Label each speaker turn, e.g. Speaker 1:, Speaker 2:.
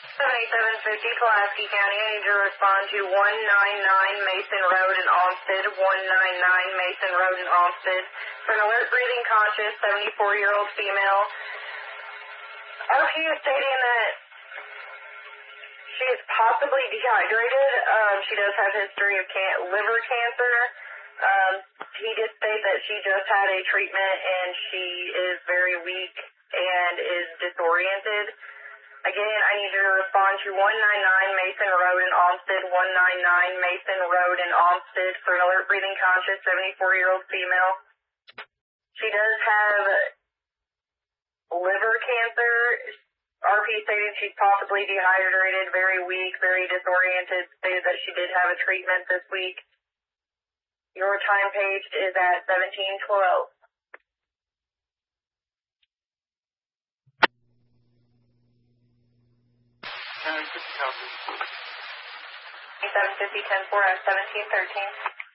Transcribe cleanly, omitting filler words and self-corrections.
Speaker 1: 7750 Pulaski County. I need you to respond to 199 Mason Road in Olmsted. 199 Mason Road in Olmsted. For an alert, breathing, conscious, 74-year-old female. RP is stating that she is possibly dehydrated. She does have a history of liver cancer. He did state that she just had a treatment and she is very weak and is disoriented. Again, I need you to respond to 199 Mason Road in Olmsted, 199 Mason Road in Olmsted for an alert, breathing, conscious, 74-year-old female. She does have liver cancer. RP stated she's possibly dehydrated, very weak, very disoriented, stated that she did have a treatment this week. Your time paged is at 1712. 750 10-4 at 1713.